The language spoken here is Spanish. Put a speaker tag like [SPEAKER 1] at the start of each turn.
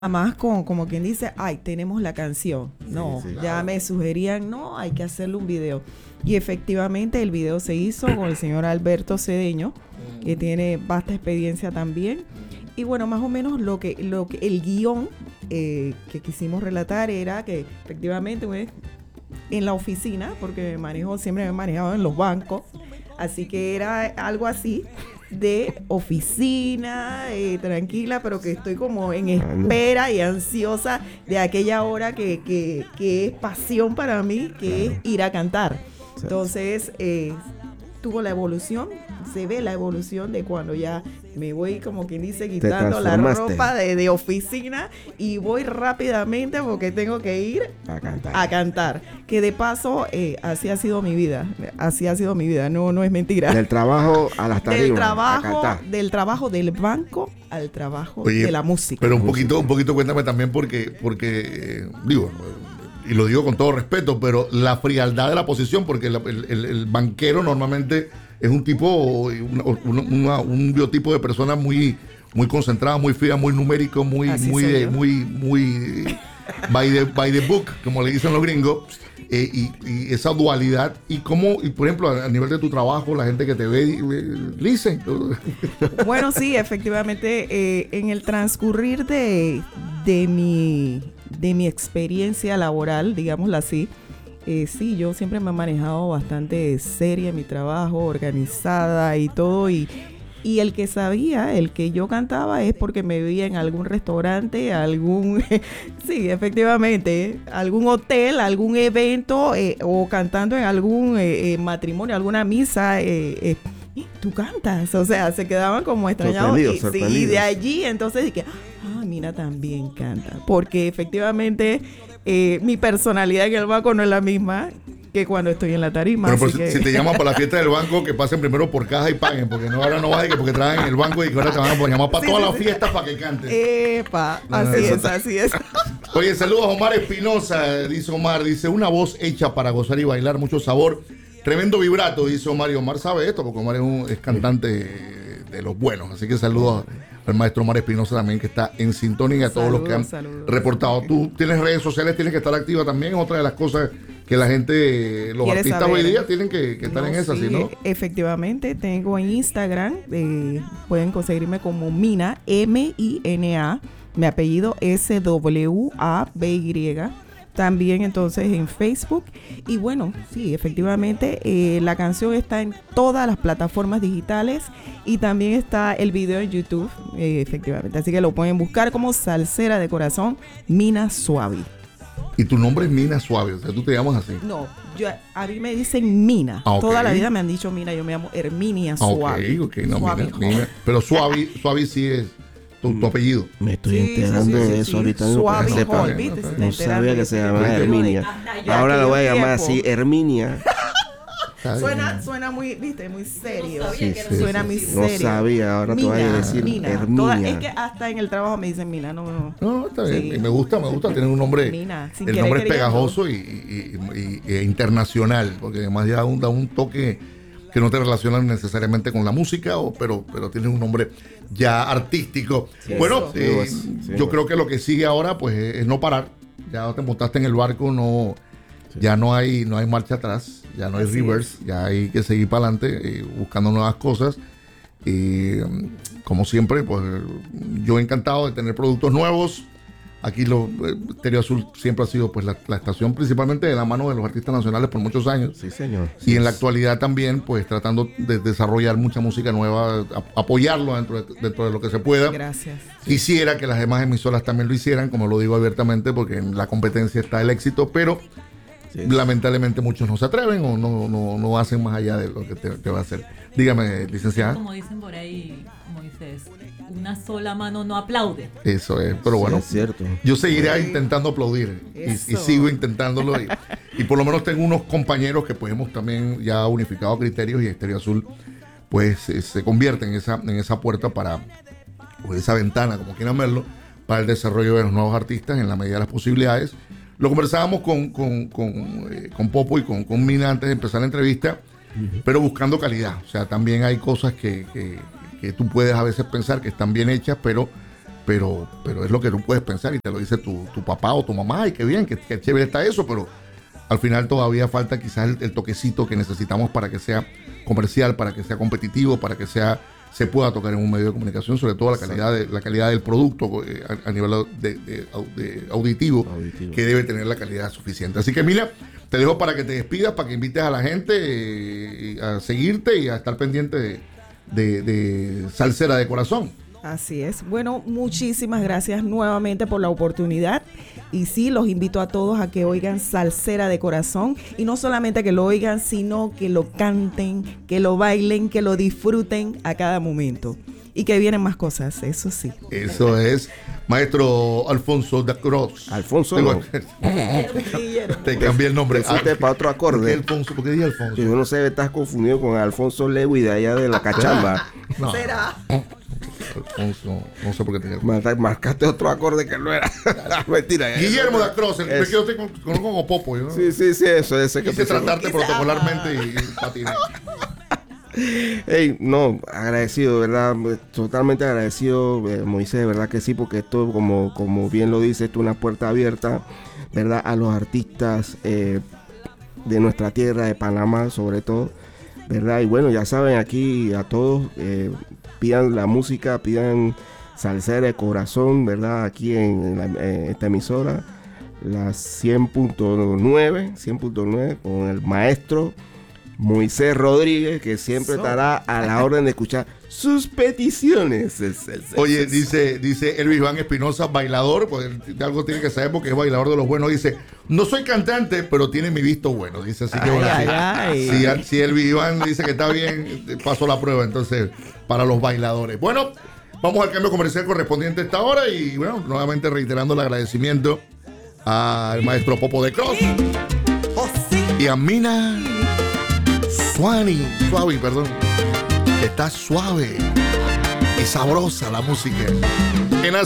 [SPEAKER 1] más con, como quien dice, ay, tenemos la canción. No,
[SPEAKER 2] sí,
[SPEAKER 1] ya
[SPEAKER 2] claro.
[SPEAKER 1] me sugerían, no, hay que hacerle un video. Y efectivamente el video se hizo con el señor Alberto Cedeño, que tiene vasta experiencia también. Y bueno, más o menos lo que el guión que quisimos relatar era que efectivamente pues, en la oficina, porque siempre me he manejado en los bancos, así que era algo así de oficina, tranquila, pero que estoy como en espera y ansiosa de aquella hora que es pasión para mí, que es ir a cantar. Entonces, tuvo la evolución, se ve la evolución de cuando ya me voy, como quien dice, quitando la ropa de oficina y voy rápidamente porque tengo que ir a cantar. Que de paso, así ha sido mi vida, no es mentira.
[SPEAKER 2] Del trabajo a las tarimas,
[SPEAKER 1] del trabajo del banco al trabajo de la música.
[SPEAKER 3] Pero un poquito cuéntame también porque digo, y lo digo con todo respeto, pero la frialdad de la posición, porque el banquero normalmente es un tipo, un biotipo de persona muy concentrada, muy fría, muy numérico, muy by the book, como le dicen los gringos, y esa dualidad, y por ejemplo, a nivel de tu trabajo, la gente que te ve, dicen.
[SPEAKER 1] Bueno, sí, efectivamente, en el transcurrir de mi experiencia laboral, digámoslo así, sí, yo siempre me he manejado bastante seria en mi trabajo, organizada y todo, y el que sabía, el que yo cantaba es porque me veía en algún restaurante, sí, efectivamente, algún hotel, algún evento, o cantando en algún matrimonio, alguna misa, tú cantas, o sea, se quedaban como extrañados.
[SPEAKER 2] Sorprendidos.
[SPEAKER 1] Y de allí entonces dije, Mina también canta, porque efectivamente mi personalidad en el banco no es la misma que cuando estoy en la tarima.
[SPEAKER 3] Pero si te llaman para la fiesta del banco, que pasen primero por caja y paguen, porque ahora no vas porque traen el banco y que ahora te van a llamar para todas las fiestas para que cantes.
[SPEAKER 1] Así es.
[SPEAKER 3] Oye, saludos a Omar Espinosa, dice Omar, dice, una voz hecha para gozar y bailar, mucho sabor, tremendo vibrato, dice Omar, y Omar sabe esto, porque Omar es cantante de los buenos, así que saludos al maestro Omar Espinosa también, que está en sintonía, y a todos los que han reportado. Tú tienes redes sociales, tienes que estar activa también, otra de las cosas que la gente, los artistas hoy día tienen que estar en esas,
[SPEAKER 1] sí,
[SPEAKER 3] ¿no?
[SPEAKER 1] Efectivamente, tengo en Instagram, pueden conseguirme como Mina, M-I-N-A, mi apellido S-W-A-B-Y. También entonces en Facebook. Y bueno, sí, efectivamente, la canción está en todas las plataformas digitales y también está el video en YouTube, efectivamente. Así que lo pueden buscar como Salsera de Corazón, Mina Suavi.
[SPEAKER 3] Y tu nombre es Mina Suavi, o sea, tú te llamas así.
[SPEAKER 1] No, a mí me dicen Mina.
[SPEAKER 3] Okay.
[SPEAKER 1] Toda la vida me han dicho Mina, yo me llamo Herminia Suavi.
[SPEAKER 3] Ok, no, Mina. Pero Suavi sí es tu apellido.
[SPEAKER 2] Me estoy enterando de eso ahorita.
[SPEAKER 1] Suavi
[SPEAKER 2] Hall,
[SPEAKER 1] ¿viste?
[SPEAKER 2] No sabía que se llamaba Herminia. Ahora lo voy a llamar así, Herminia.
[SPEAKER 1] Suena muy, viste, muy serio.
[SPEAKER 2] Suena
[SPEAKER 1] muy serio.
[SPEAKER 2] No sabía, ahora te voy a decir Herminia.
[SPEAKER 1] Es que hasta en el trabajo me dicen Mina, no.
[SPEAKER 3] No, está bien. Sí. Me gusta tener un nombre.
[SPEAKER 1] Mina,
[SPEAKER 3] el nombre es pegajoso y internacional, porque además ya da un toque que no te relacionan necesariamente con la música, pero tienes un nombre ya artístico. Sí, bueno, yo creo que lo que sigue ahora pues es no parar. Ya te montaste en el barco, ya no hay marcha atrás, ya no hay reverse, ya hay que seguir para adelante buscando nuevas cosas. Como siempre, pues yo encantado de tener productos nuevos. Aquí Stereo Azul siempre ha sido pues la estación principalmente de la mano de los artistas nacionales por muchos años.
[SPEAKER 2] Sí, señor.
[SPEAKER 3] Y en la actualidad también pues tratando de desarrollar mucha música nueva, apoyarlo dentro de lo que se pueda.
[SPEAKER 1] Gracias.
[SPEAKER 3] Quisiera que las demás emisoras también lo hicieran, como lo digo abiertamente, porque en la competencia está el éxito, pero lamentablemente muchos no se atreven o no hacen más allá de lo que te va a hacer. Dígame, licenciada.
[SPEAKER 4] Como dicen por ahí, Moisés, una sola mano no aplaude.
[SPEAKER 3] Eso es, pero bueno,
[SPEAKER 2] es cierto.
[SPEAKER 3] Yo seguiré intentando aplaudir y sigo intentándolo y por lo menos tengo unos compañeros que pues hemos también ya unificado criterios y Stereo Azul pues se convierte en esa puerta o esa ventana, como quieran verlo, para el desarrollo de los nuevos artistas en la medida de las posibilidades. Lo conversábamos con Popo y con Mina antes de empezar la entrevista, pero buscando calidad. O sea, también hay cosas que tú puedes a veces pensar que están bien hechas, pero pero es lo que tú puedes pensar y te lo dice tu papá o tu mamá, y qué bien, qué chévere está eso, pero al final todavía falta quizás el toquecito que necesitamos para que sea comercial, para que sea competitivo, para que se pueda tocar en un medio de comunicación, sobre todo la calidad del producto a nivel de auditivo, que debe tener la calidad suficiente. Así que, Emilia, te dejo para que te despidas, para que invites a la gente a seguirte y a estar pendiente de Salsera de Corazón.
[SPEAKER 1] Así es. Bueno, muchísimas gracias nuevamente por la oportunidad. Y sí, los invito a todos a que oigan Salsera de Corazón. Y no solamente que lo oigan, sino que lo canten, que lo bailen, que lo disfruten a cada momento. Y que vienen más cosas, eso sí.
[SPEAKER 3] Eso es, maestro Alfonso da Cruz.
[SPEAKER 2] Alfonso no.
[SPEAKER 3] Te cambié el nombre.
[SPEAKER 2] Para otro acorde.
[SPEAKER 3] ¿Por qué dije Alfonso?
[SPEAKER 2] Yo no sé, estás confundido con Alfonso Lewis de allá de la Cachamba.
[SPEAKER 3] No.
[SPEAKER 1] ¿Será?
[SPEAKER 3] Alfonso, no sé por qué tenía.
[SPEAKER 2] Marcaste otro acorde que no era. Mentira.
[SPEAKER 3] Guillermo da Cruz, el que yo te conozco como Popo. ¿No?
[SPEAKER 2] Sí, eso. Ese que
[SPEAKER 3] quise tratarte protocolarmente y patiné.
[SPEAKER 2] Hey, no, agradecido, ¿verdad? Totalmente agradecido, Moisés, ¿verdad que sí? Porque esto, como bien lo dice, esto es una puerta abierta, ¿verdad? A los artistas de nuestra tierra, de Panamá, sobre todo, ¿verdad? Y bueno, ya saben, aquí a todos, pidan la música, pidan Salsera de Corazón, ¿verdad? Aquí en esta emisora, la 100.9, con el maestro Moisés Rodríguez, que siempre estará a la orden de escuchar sus peticiones.
[SPEAKER 3] Oye, dice Elvis Iván Espinosa, bailador, pues algo tiene que saber porque es bailador de los buenos. Dice, no soy cantante, pero tiene mi visto bueno. Dice, así que bueno, si Elvis Iván dice que está bien, pasó la prueba, entonces, para los bailadores. Bueno, vamos al cambio comercial correspondiente a esta hora y bueno, nuevamente reiterando el agradecimiento al maestro Popo de Cruz y a Mina Suave, perdón. Está suave y sabrosa la música.